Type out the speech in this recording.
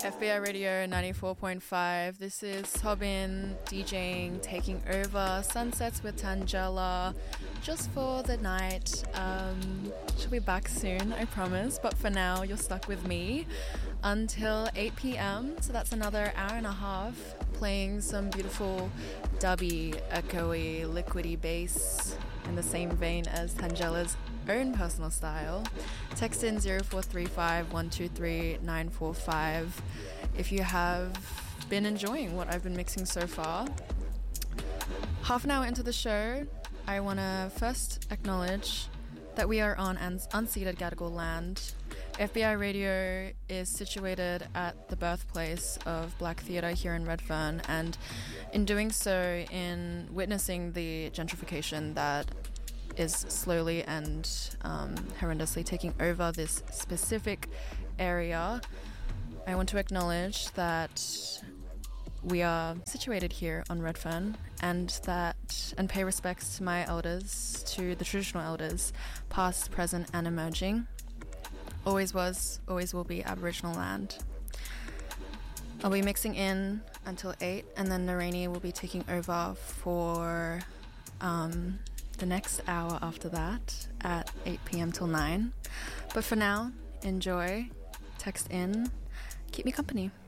FBI Radio 94.5. This is Tobin DJing, taking over Sunsets with Tangela just for the night. She'll be back soon, I promise. But for now, you're stuck with me until 8 p.m. So that's another hour and a half playing some beautiful dubby, echoey, liquidy bass in the same vein as Tangela's own personal style. Text in 0435 123 945 if you have been enjoying what I've been mixing so far. Half an hour into the show, I want to first acknowledge that we are on unceded Gadigal land. FBI Radio is situated at the birthplace of Black theatre here in Redfern, and in doing so, in witnessing the gentrification that is slowly and horrendously taking over this specific area, I want to acknowledge that we are situated here on Redfern and pay respects to my elders, to the traditional elders, past, present and emerging. Always was, always will be Aboriginal land. I'll be mixing in until 8, and then Narani will be taking over for the next hour after that at 8 p.m. till 9. But for now, enjoy, text in, keep me company.